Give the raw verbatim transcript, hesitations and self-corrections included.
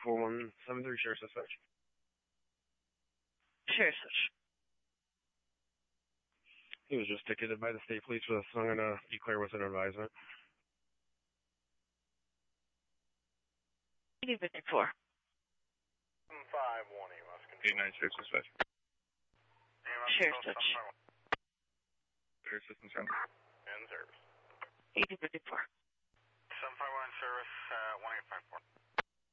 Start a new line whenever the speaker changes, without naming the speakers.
four one seven three, sheriff's dispatch.
Sheriff's dispatch.
He was just ticketed by the state police for this. So I'm going to declare with an advisement.
eighty fifty-four.
five one eight,
eight nine, Sheriff's dispatch.
Sheriff's dispatch.
Air assistance center.
In service.
eighty fifty-four.
seven five one